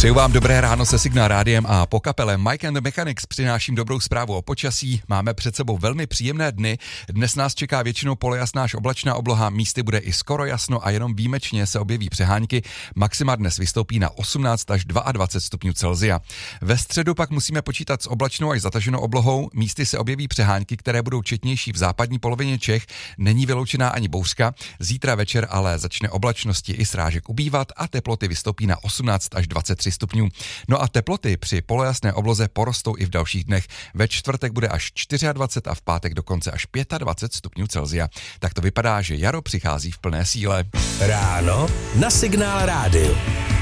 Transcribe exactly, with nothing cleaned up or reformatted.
Přeju vám dobré ráno se Signál rádiem a po kapele Mike and the Mechanics přináším dobrou zprávu o počasí. Máme před sebou velmi příjemné dny. Dnes nás čeká většinou polojasná až oblačná obloha, místy bude i skoro jasno a jenom výjimečně se objeví přehánky. Maxima dnes vystoupí na osmnáct až dvacet dva stupňů Celsia. Ve středu pak musíme počítat s oblačnou až zataženou oblohou. Místy se objeví přehánky, které budou četnější v západní polovině Čech. Není vyloučená ani bouřka. Zítra večer ale začne oblačnosti i srážek ubývat a teploty vystoupí na osmnáct až dvacet tři stupňů. No a teploty při polojasné obloze porostou i v dalších dnech. Ve čtvrtek bude až dvacet čtyři a v pátek dokonce až dvacet pět stupňů Celsia. Tak to vypadá, že jaro přichází v plné síle. Ráno na Signál rádiu.